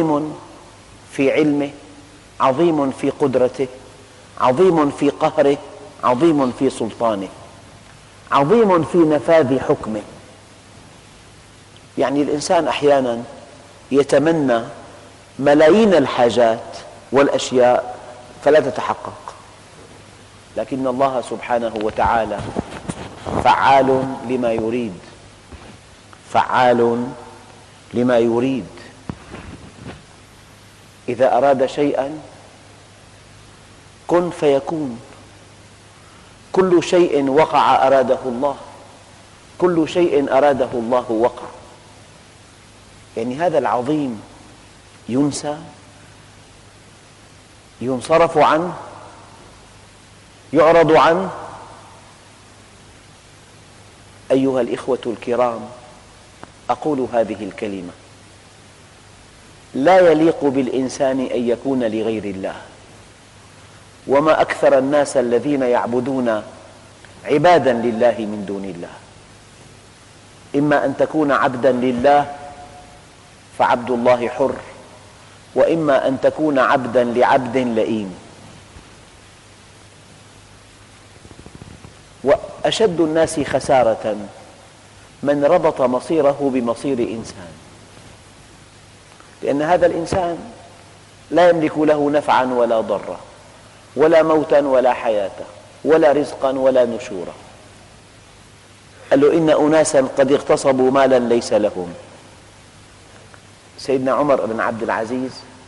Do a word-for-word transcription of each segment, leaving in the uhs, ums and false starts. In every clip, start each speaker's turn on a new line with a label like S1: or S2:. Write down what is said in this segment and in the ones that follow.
S1: عظيم في علمه، عظيم في قدرته، عظيم في قهره، عظيم في سلطانه، عظيم في نفاذ حكمه. يعني الإنسان أحيانا يتمنى ملايين الحاجات والأشياء فلا تتحقق، لكن الله سبحانه وتعالى فعال لما يريد، فعال لما يريد. إذا أراد شيئا كن فيكون. كل شيء وقع أراده الله، كل شيء أراده الله وقع. يعني هذا العظيم ينسى، ينصرف عنه، يعرض عنه. أيها الإخوة الكرام، أقول هذه الكلمة: لا يليق بالإنسان أن يكون لغير الله. وما أكثر الناس الذين يعبدون عبادا لله من دون الله. إما أن تكون عبدا لله فعبد الله حر، وإما أن تكون عبدا لعبد لئيم. وأشد الناس خسارة من ربط مصيره بمصير إنسان، لأن هذا الإنسان لا يملك له نفعا ولا ضرا، ولا موتا ولا حياة، ولا رزقا ولا نشورا. قال له: إن أناسا قد اغتصبوا مالا ليس لهم. سيدنا عمر بن عبد العزيز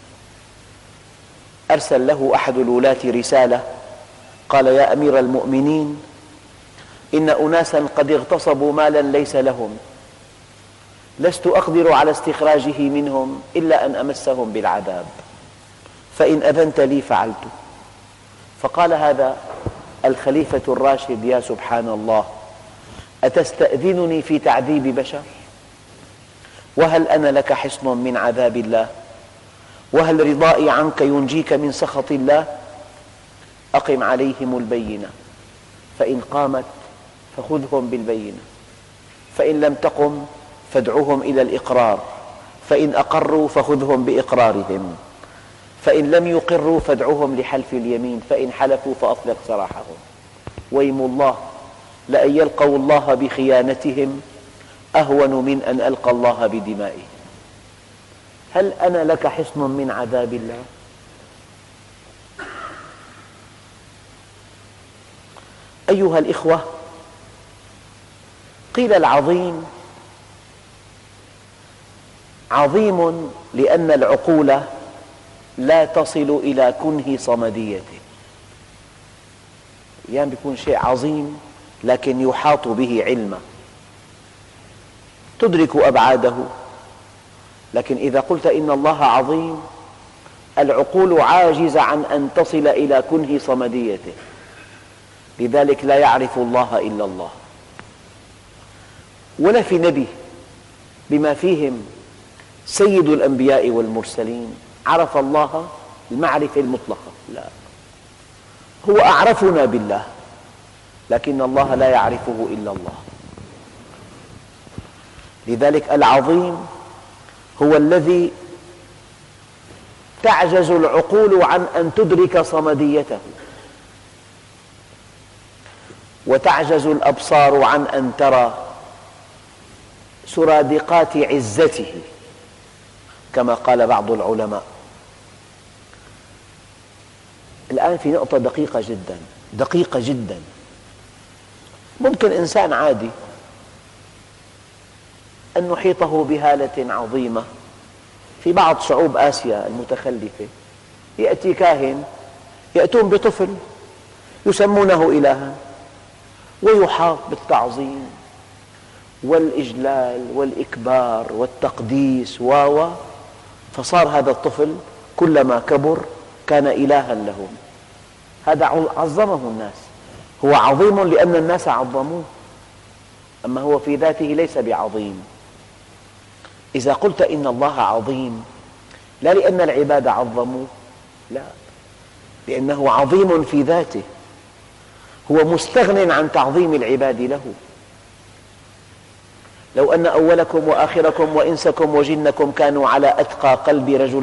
S1: أرسل له أحد الولاة رسالة، قال: يا أمير المؤمنين، إن أناسا قد اغتصبوا مالا ليس لهم، لست أقدر على استخراجه منهم إلا أن أمسهم بالعذاب، فإن أذنت لي فعلت. فقال هذا الخليفة الراشد: يا سبحان الله، أتستأذنني في تعذيب بشر؟ وهل أنا لك حصن من عذاب الله؟ وهل رضائي عنك ينجيك من سخط الله؟ أقم عليهم البينة، فإن قامت فخذهم بالبينة، فإن لم تقم فادعهم إلى الإقرار، فإن أقروا فخذهم بإقرارهم، فإن لم يقروا فادعهم لحلف اليمين، فإن حلفوا فأطلق سراحهم. ويم الله لأن يلقوا الله بخيانتهم أهون من أن ألقى الله بدمائهم. هل أنا لك حصن من عذاب الله؟ أيها الإخوة، قيل العظيم عظيم لأن العقول لا تصل إلى كنه صمديته. يعني بيكون شيء عظيم لكن يحاط به علما، تدرك أبعاده. لكن إذا قلت إن الله عظيم، العقول عاجزة عن أن تصل إلى كنه صمديته، لذلك لا يعرف الله إلا الله. ولا في نبي بما فيهم سيد الأنبياء والمرسلين عرف الله المعرفة المطلقة، لا، هو أعرفنا بالله، لكن الله لا يعرفه إلا الله. لذلك العظيم هو الذي تعجز العقول عن أن تدرك صمديته، وتعجز الأبصار عن أن ترى سرادقات عزته، كما قال بعض العلماء. الآن في نقطة دقيقة جدا دقيقة جدا. ممكن إنسان عادي أن نحيطه بهالة عظيمة. في بعض شعوب آسيا المتخلفة يأتي كاهن، يأتون بطفل يسمونه إلها، ويحاط بالتعظيم والإجلال والإكبار والتقديس و فصار هذا الطفل كلما كبر كان إلها لهم. هذا عظمه الناس، هو عظيم لأن الناس عظموه، أما هو في ذاته ليس بعظيم. إذا قلت إن الله عظيم لا لأن العباد عظموه، لا، لأنه عظيم في ذاته، هو مستغن عن تعظيم العباد له. لو أن أولكم وآخركم وإنسكم وجنكم كانوا على أتقى قلب رجل